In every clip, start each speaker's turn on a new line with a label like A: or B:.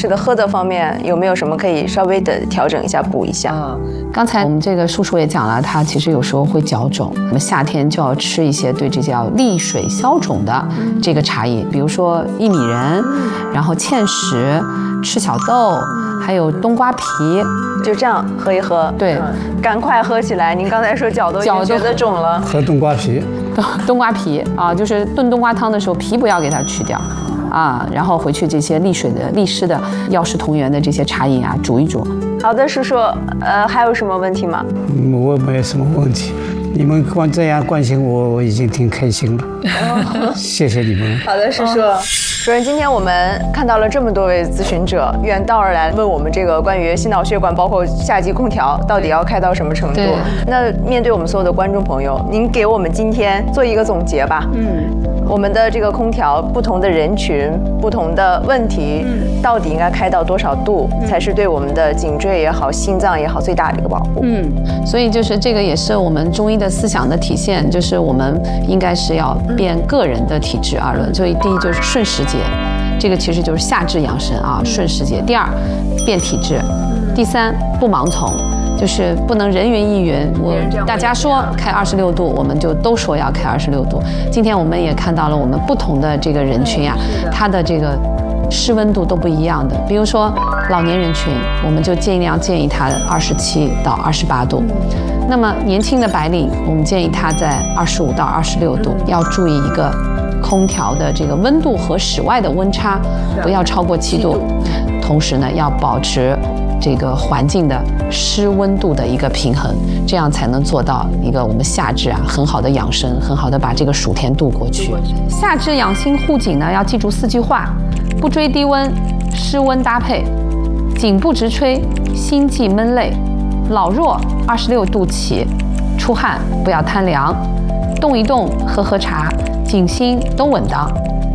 A: 吃的喝的方面有没有什么可以稍微的调整一下、补一下？
B: 刚才我们这个叔叔也讲了，他其实有时候会脚肿，我们夏天就要吃一些对这叫利水消肿的这个茶饮，比如说薏米仁，然后芡实、赤小豆，还有冬瓜皮，
A: 就这样喝一喝。
B: 对，
A: 赶快喝起来！您刚才说脚都已经觉得肿了，
C: 喝冬瓜皮，
B: 冬瓜皮啊，就是炖冬瓜汤的时候皮不要给它去掉。啊，然后回去这些利水的、利湿的、药食同源的这些茶饮啊，煮一煮。
A: 好的，叔叔，还有什么问题吗？
C: 我没有什么问题，你们这样关心我，我已经挺开心了。谢谢你们。
A: 好的，叔叔。主任，今天我们看到了这么多位咨询者远道而来，问我们这个关于心脑血管，包括夏季空调到底要开到什么程度。那面对我们所有的观众朋友，您给我们今天做一个总结吧。我们的这个空调，不同的人群、不同的问题，到底应该开到多少度，才是对我们的颈椎也好、心脏也好最大的一个保护？
B: 所以就是这个也是我们中医的思想的体现，就是我们应该是要辨个人的体质而论。所以第一就是顺时节，这个其实就是夏至养生啊，顺时节。第二，辨体质。第三，不盲从。就是不能人云亦云，大家说开26度，我们就都说要开26度。今天我们也看到了，我们不同的这个人群啊，他的这个湿温度都不一样的。比如说老年人群，我们就尽量建议他27到28度。那么年轻的白领，我们建议他在25到26度，要注意一个空调的这个温度和室外的温差不要超过7度，同时呢要保持这个环境的湿温度的一个平衡，这样才能做到一个我们夏至啊很好的养生，很好的把这个暑天度过去。夏至养心护颈呢，要记住4句话：不追低温，湿温搭配，颈部直吹，心悸闷累，老弱26度起，出汗不要贪凉，动一动，喝喝茶，颈心都稳当。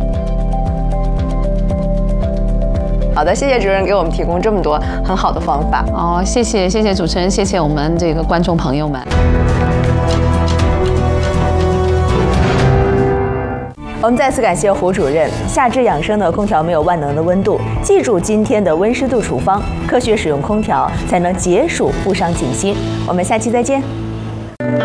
A: 好的，谢谢主任给我们提供这么多很好的方法。
B: 谢谢主持人，谢谢我们这个观众朋友们。
D: 我们再次感谢胡主任。夏至养生的空调没有万能的温度，记住今天的温湿度处方，科学使用空调才能解暑不伤颈心。我们下期再见。